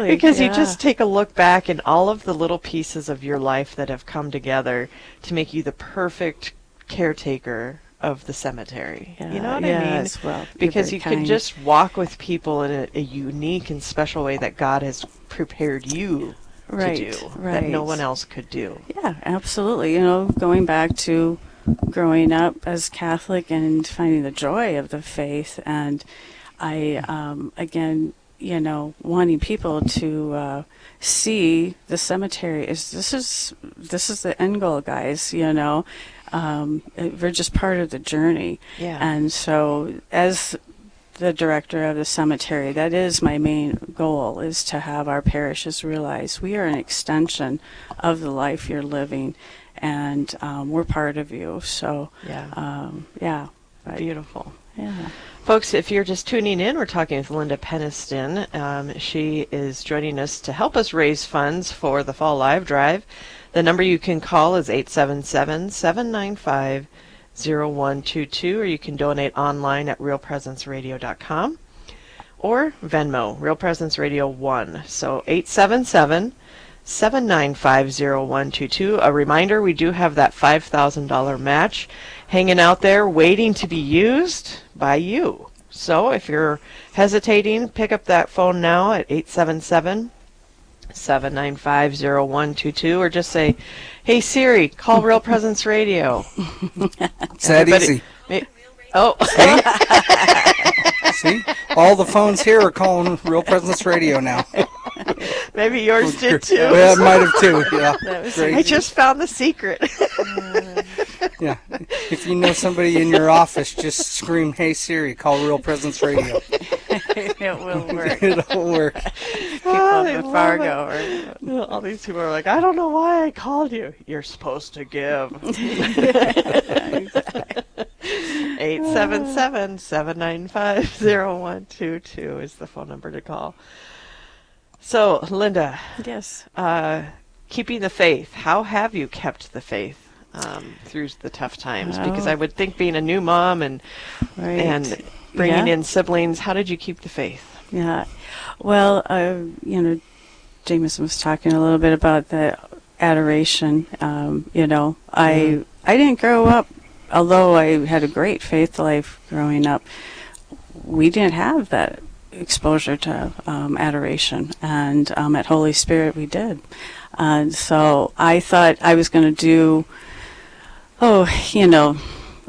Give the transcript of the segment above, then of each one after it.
Because you just take a look back and all of the little pieces of your life that have come together to make you the perfect caretaker of the cemetery. You know what I mean? Well, because you can just walk with people in a unique and special way that God has prepared you to do, that no one else could do. Yeah, absolutely. You know, going back to growing up as Catholic and finding the joy of the faith, and I, again, you know, wanting people to see the cemetery is this is the end goal, guys. You know, we're just part of the journey. Yeah. And so, as the director of the cemetery, that is my main goal, is to have our parishes realize we are an extension of the life you're living, and we're part of you. So, beautiful. Yeah. Folks, if you're just tuning in, we're talking with Linda Peniston. She is joining us to help us raise funds for the Fall Live Drive. The number you can call is 877-795-0122, or you can donate online at realpresenceradio.com or Venmo, Real Presence Radio 1. So 877-795-0122. A reminder, we do have that $5,000 match hanging out there waiting to be used by you. So if you're hesitating, pick up that phone now at 877-795-0122, or just say, "Hey Siri, call Real Presence Radio." It's that easy. Oh. See? All the phones here are calling Real Presence Radio now. Maybe yours did too. Yeah, it might have too. Yeah. I just found the secret. Yeah. If you know somebody in your office, just scream, "Hey Siri, call Real Presence Radio." It will work. It'll work. People in Fargo. All these people are like, "I don't know why I called you." You're supposed to give. 877-795-0122 is the phone number to call. So, Linda. Yes. Keeping the faith. How have you kept the faith through the tough times? Because I would think being a new mom and bringing in siblings, how did you keep the faith? Yeah. Well, you know, Jameson was talking a little bit about the adoration. You know, I didn't grow up, although I had a great faith life growing up, we didn't have that exposure to adoration, and at Holy Spirit we did. And so I thought I was going to do, you know,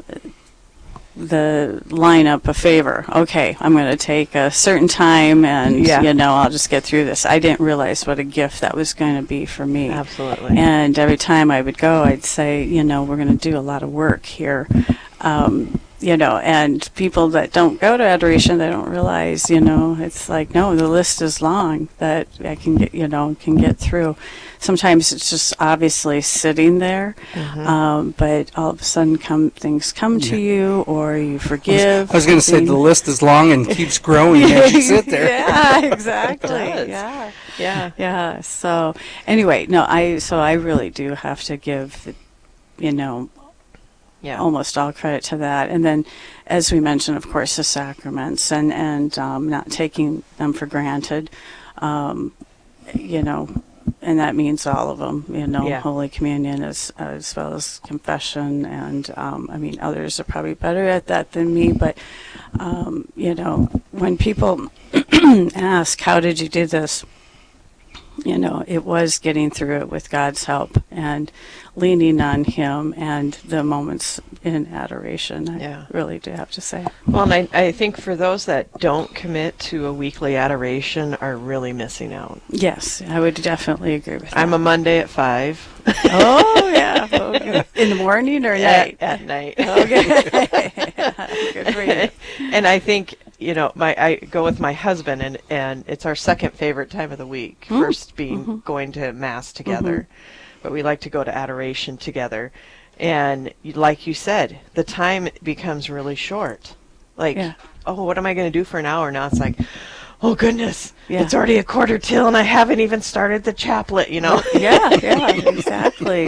the lineup a favor. Okay, I'm going to take a certain time and, you know, I'll just get through this. I didn't realize what a gift that was going to be for me. Absolutely. And every time I would go, I'd say, you know, we're going to do a lot of work here. You know, and people that don't go to adoration, they don't realize, you know, it's like, no, the list is long that I can get, you know, can get through. Sometimes it's just obviously sitting there, but all of a sudden things come to you, or you forgive. I was going to say the list is long and keeps growing as you sit there. Yeah, exactly. Yeah. So anyway, no, I really do have to give, you know, almost all credit to that. And then, as we mentioned, of course, the sacraments and not taking them for granted, you know, and that means all of them, you know, Holy Communion as well as confession. And, I mean, others are probably better at that than me, but, you know, when people ask, how did you do this? You know, it was getting through it with God's help and leaning on Him and the moments in adoration, I really do have to say. Well, and I think for those that don't commit to a weekly adoration are really missing out. Yes, I would definitely agree with that. I'm a Monday at 5. Oh, yeah. Okay. In the morning or night? At night. Okay. Good for you. And I think, you know, I go with my husband, and it's our second favorite time of the week. First being going to Mass together, but we like to go to adoration together. And like you said, the time becomes really short. Like, oh, what am I going to do for an hour? Now it's like, oh, goodness, it's already 1:45 and I haven't even started the chaplet, you know? Exactly.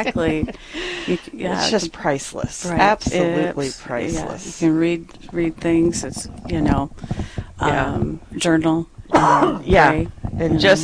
It's just priceless. Right. Absolutely priceless. You can read things. It's, you know, journal. And just